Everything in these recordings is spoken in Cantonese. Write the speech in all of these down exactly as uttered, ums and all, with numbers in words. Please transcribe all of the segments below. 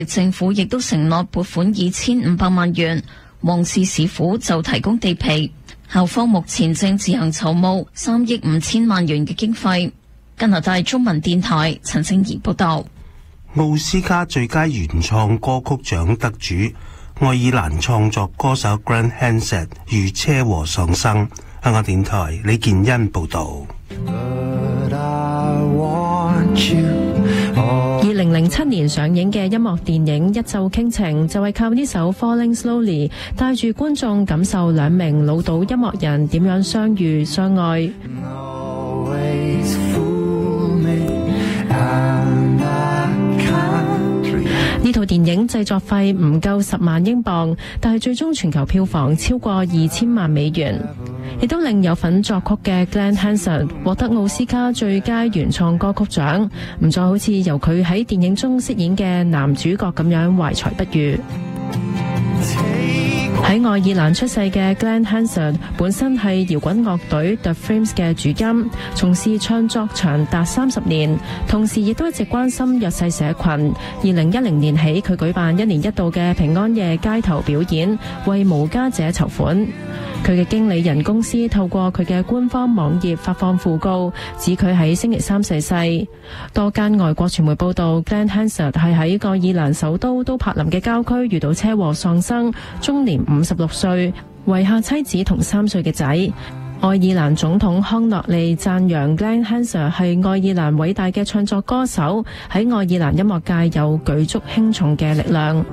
政府亦都承諾撥款二千五百萬元，旺市市府就提供地皮。校方目前正自行籌募三億五千萬元嘅經費。加拿大中文電台陳靜怡報道。 奧斯卡最佳原創歌曲獎得主愛爾蘭創作歌手 Grant Hansard 遇車禍喪生。香港電台李健恩報道。 二零零七年上映嘅音樂電影《一奏傾情》就係靠呢首 Falling Slowly 帶住觀眾感受兩名老島音樂人點樣相遇相愛。呢套電影製作費唔夠十萬英鎊，但係最終全球票房超過二千萬美元，亦都令有份作曲嘅 Glenn Hansard 獲得奧斯卡最佳原創歌曲獎，唔再好似由佢喺電影中飾演嘅男主角咁樣懷才不遇。喺愛爾蘭出世嘅 Glenn Hansard 本身係搖滾樂隊 The Frames 嘅主音，從事唱作長達三十年，同時亦都一直關心弱勢社群。二零一零年起，佢舉辦一年一度嘅平安夜街頭表演，為無家者籌款。佢嘅經理人公司透過佢嘅官方網頁發放訃告，指佢喺星期三逝世。多間外國傳媒報道 Glenn Hansard 係喺愛爾蘭首都都柏林嘅郊區遇到車禍喪生，終年五十六歲，遺下妻子同三歲嘅仔。愛爾蘭總統康諾利讚揚 Glenn Hansard 係愛爾蘭偉大嘅唱作歌手，喺愛爾蘭音樂界有舉足輕重嘅力量。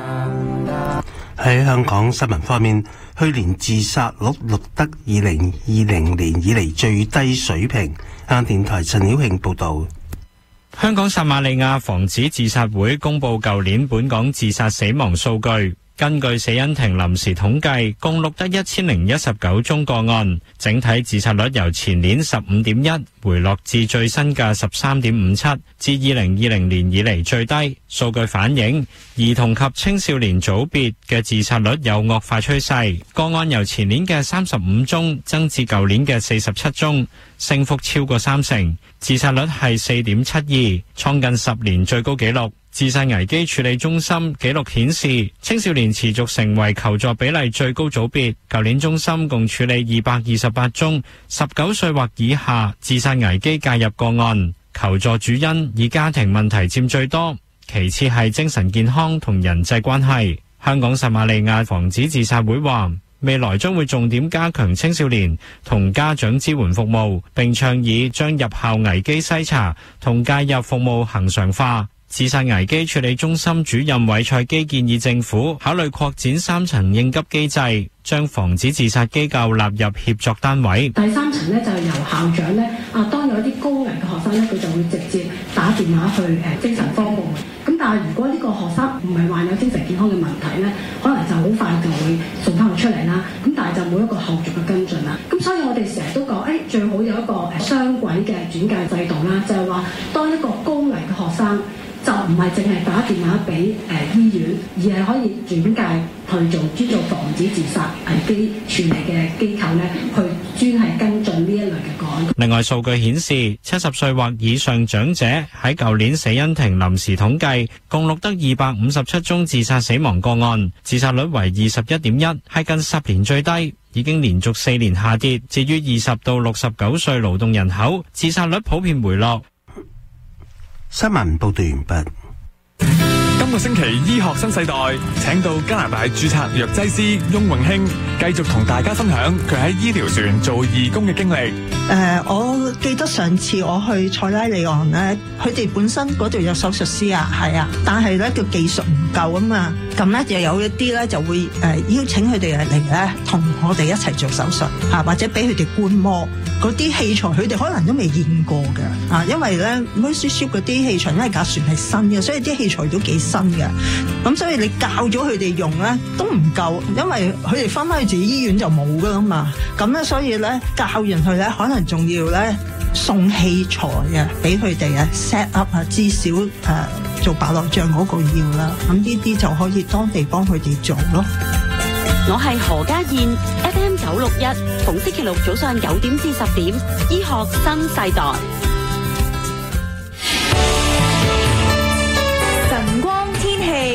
喺香港新聞方面，去年自殺率錄得二零二零年以嚟最低水平。香港電台陳曉慶報道。 香港撒瑪利亞防止自殺會公布舊年本港自殺死亡數據。根據死因庭臨時統計，共錄得一千零一十九宗個案，整體自殺率由前年十五點一回落至最新嘅十三點五七，至二零二零年以嚟最低。數據反映兒童及青少年組別嘅自殺率有惡化趨勢，個案由前年嘅三十五宗增至舊年嘅四十七宗，升幅超過三成。自殺率係四點七二，創近十年最高紀錄。自殺危機處理中心紀錄顯示，青少年持續成為求助比例最高組別。舊年中心共處理二百二十八宗十九歲或以下自殺危機介入個案，求助主因以家庭問題佔最多，其次係精神健康同人際關係。香港撒瑪利亞防止自殺會話，未來將會重點加強青少年同家長支援服務，並倡議將入校危機篩查同介入服務恆常化。自殺危機處理中心主任韋賽基建議政府考慮擴展三層應急機制，將防止自殺機構納入協作單位。 第三層呢，就係由校長呢，啊，當有一啲高危嘅學生呢，佢就會直接打電話去誒精神科部門。咁但係如果呢個學生唔係患有精神健康嘅問題呢，可能就好快就會送翻佢出嚟啦。咁但係就冇一個後續嘅跟進啦。咁所以我哋成日都講，誒、哎、最好有一個誒雙軌嘅轉介制度啦，就係話當一個高危嘅學生，就唔係淨係打電話俾誒、呃、醫院，而係可以轉介去做專做防止自殺危機處理嘅機構咧，去專係跟進呢一類嘅個案。 另外數據顯示，七十歲或以上長者喺舊年死因庭臨時統計，共錄得二百五十七宗自殺死亡個案，自殺率為二十一點一，係近十年最低，已經連續四年下跌。至於二十到六十九歲勞動人口，自殺率普遍回落。 新聞報道完畢。 今個星期醫學新世代請到加拿大註冊藥劑師翁永興，繼續同大家分享佢喺醫療船做義工嘅經歷。 誒、呃，我記得上次我去塞拉利昂咧，佢哋本身嗰度有手術師啊，係啊，但係咧個技術唔夠啊嘛，咁咧就有一啲咧就會誒、呃、邀請佢哋嚟咧同我哋一齊做手術嚇，或者俾佢哋觀摩嗰啲器材，佢哋可能都未見過嘅啊，因為咧 Mercy Ship 嗰啲器材因為架船係新嘅，所以啲器材都幾新嘅，咁所以你教咗佢哋用咧都唔夠，因為佢哋翻返去自己醫院就冇噶啦嘛，咁咧所以咧教完佢咧可能仲要咧送器材啊俾佢哋啊 set up 啊，至少誒、呃、做白內障嗰個要啦，咁呢啲就可以當地幫佢哋做咯。 我係何家燕 ，F M 九六一，逢星期六早上九點至十點，醫學新世代。